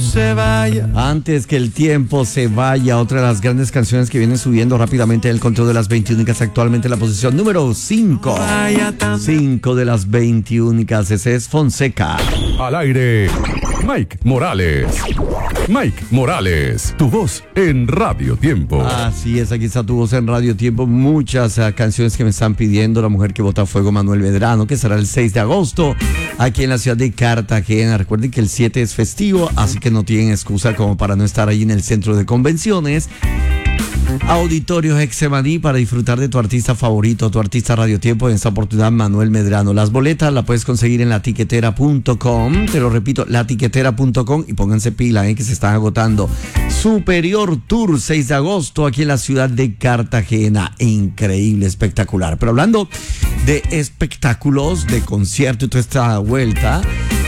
se vaya. Antes que el tiempo se vaya, otra de las grandes canciones que viene subiendo rápidamente en el conteo de las 20 únicas, actualmente en la posición número 5. 5 de las 20 únicas, ese es Fonseca. Al aire, Mike Morales. Mike Morales, tu voz en Radio Tiempo. Así es, aquí está tu voz en Radio Tiempo. Muchas canciones que me están pidiendo. La mujer que bota a fuego, Manuel Medrano, que será el 6 de agosto aquí en la ciudad de Cartagena. Recuerden que el 7 es festivo, así que no tienen excusa como para no estar ahí en el centro de convenciones. Auditorio Hexemaní para disfrutar de tu artista favorito, tu artista Radio Tiempo, en esta oportunidad Manuel Medrano. Las boletas las puedes conseguir en latiquetera.com, te lo repito, latiquetera.com, y pónganse pila, que se están agotando. Superior Tour, 6 de agosto aquí en la ciudad de Cartagena. Increíble, espectacular. Pero hablando de espectáculos, de concierto y toda esta vuelta,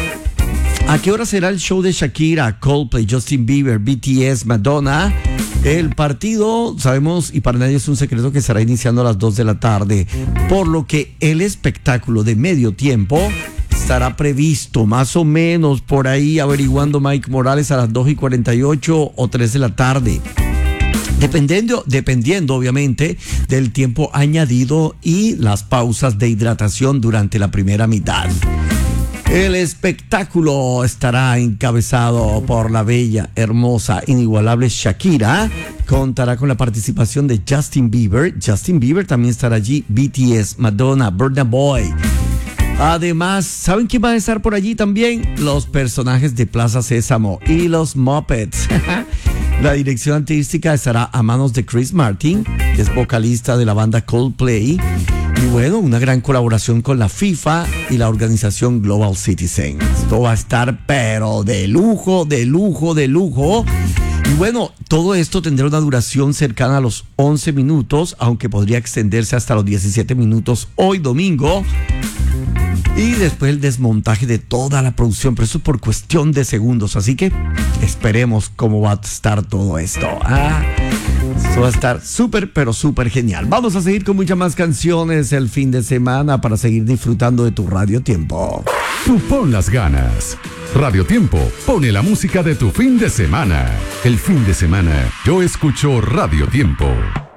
¿a qué hora será el show de Shakira, Coldplay, Justin Bieber, BTS, Madonna? El partido, sabemos, y para nadie es un secreto, que estará iniciando a las 2 de la tarde, por lo que el espectáculo de medio tiempo estará previsto más o menos por ahí, averiguando Mike Morales, a las 2:48 o 3 de la tarde. Dependiendo obviamente del tiempo añadido y las pausas de hidratación durante la primera mitad. El espectáculo estará encabezado por la bella, hermosa, inigualable Shakira. Contará con la participación de Justin Bieber. Justin Bieber también estará allí. BTS, Madonna, Burna Boy. Además, ¿saben quién va a estar por allí también? Los personajes de Plaza Sésamo y los Muppets. La dirección artística estará a manos de Chris Martin, que es vocalista de la banda Coldplay. Y bueno, una gran colaboración con la FIFA y la organización Global Citizen. Esto va a estar pero de lujo, de lujo, de lujo. Y bueno, todo esto tendrá una duración cercana a los 11 minutos, aunque podría extenderse hasta los 17 minutos hoy domingo. Y después el desmontaje de toda la producción, pero eso por cuestión de segundos. Así que esperemos cómo va a estar todo esto. Esto va a estar súper, pero súper genial. Vamos a seguir con muchas más canciones el fin de semana para seguir disfrutando de tu Radio Tiempo. Tú pon las ganas. Radio Tiempo pone la música de tu fin de semana. El fin de semana yo escucho Radio Tiempo.